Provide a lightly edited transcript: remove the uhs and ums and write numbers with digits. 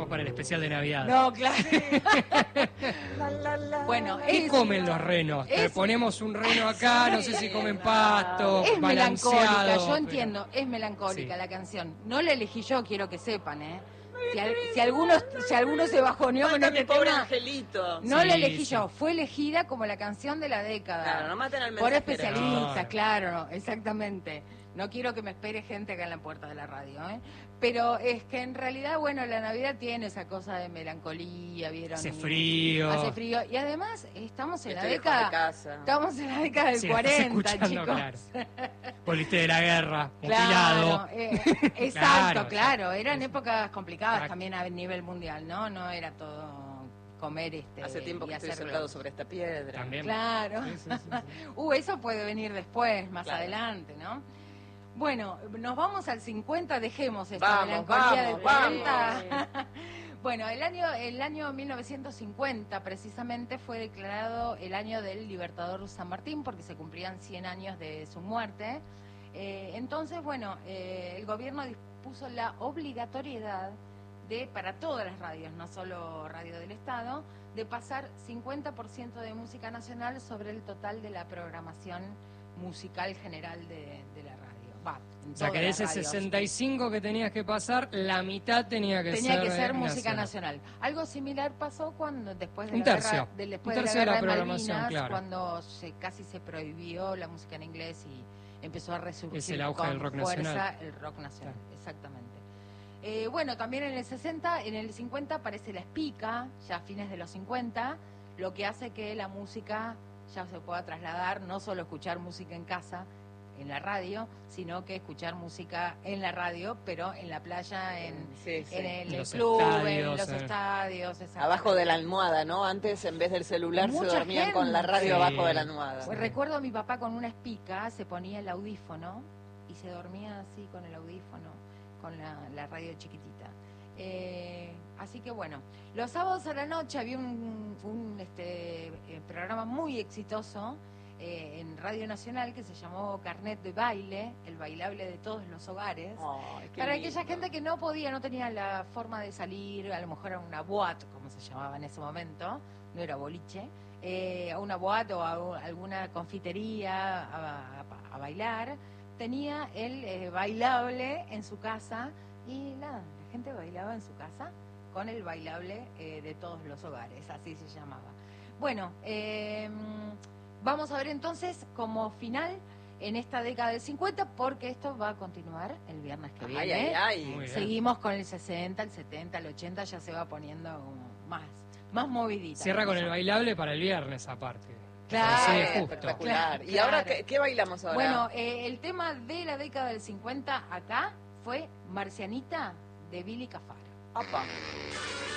para el especial de Navidad. No, claro. Bueno, ¿Qué comen los renos? Te ponemos un reno acá, no sé si comen pasto, es melancólica, balanceado. yo entiendo, es melancólica la canción. No la elegí yo, quiero que sepan, ¿eh? Si alguno se bajoneó con este pobre tema, angelito. no la elegí yo, fue elegida como la canción de la década. Claro, no maten al por mensajero. especialistas, No. claro, exactamente. No quiero que me espere gente acá en la puerta de la radio, ¿eh? Pero es que en realidad, bueno, la Navidad tiene esa cosa de melancolía, ¿vieron? Hace frío. Hace frío. Y además, estamos en la Estoy lejos de década... casa. Estamos en la década del Sí, estás 40, escuchando, chicos. claro. Volviste de la guerra, Claro, mutilado. exacto, Claro, claro. Eran sí. épocas complicadas Exacto. también a nivel mundial, ¿no? No era todo comer Hace tiempo y que estoy hacerlo. sentado sobre esta piedra. También. Claro. Sí, sí, sí. Eso puede venir después, más Claro. adelante, ¿no? Bueno, nos vamos al 50, dejemos esta Vamos, melancolía del vamos, 40. Bueno, el año 1950 precisamente fue declarado el año del Libertador San Martín porque se cumplían 100 años de su muerte. Entonces, bueno, el gobierno dispuso la obligatoriedad para todas las radios, no solo Radio del Estado, de pasar 50% de música nacional sobre el total de la programación musical general de la radio. O sea, que de ese 65 que tenías que pasar, la mitad tenía que ser música nacional. Algo similar pasó cuando después de Un la tercio. guerra, después Un de la tercio de la guerra de programación, Malvinas, claro. cuando casi se prohibió la música en inglés y empezó a resurgir Es el auge con del rock fuerza nacional. el rock nacional, Claro. exactamente. Bueno, también en el 50 aparece la espica, ya a fines de los 50, lo que hace que la música ya se pueda trasladar, no solo escuchar música en casa, en la radio, sino que escuchar música en la radio, pero en la playa, en el los club, en estadios, los estadios. Abajo de la almohada, ¿no? Antes, en vez del celular, Mucha se dormían con la gente. radio Sí. abajo de la almohada. Pues recuerdo a mi papá con una espica, se ponía el audífono y se dormía así con el audífono, con la radio chiquitita. Así que bueno, los sábados a la noche había un programa muy exitoso en Radio Nacional que se llamó Carnet de Baile, el bailable de todos los hogares. Ay, qué Para lindo. aquella gente que no tenía la forma de salir, a lo mejor a una boate, como se llamaba en ese momento, no era boliche, a una boate o a alguna confitería a bailar, tenía el bailable en su casa y nada, la gente bailaba en su casa con el bailable de todos los hogares, así se llamaba. Bueno, vamos a ver entonces como final en esta década del 50, porque esto va a continuar el viernes que viene. Ay, ay, ay. Muy bien. Seguimos con el 60, el 70, el 80, ya se va poniendo como más movidita. Cierra con el bailable para el viernes aparte. Claro, Sí, justo. Espectacular. Claro, ¿Y ahora claro. qué bailamos ahora? Bueno, el tema de la década del 50 acá fue Marcianita de Billy Cafaro. Apa.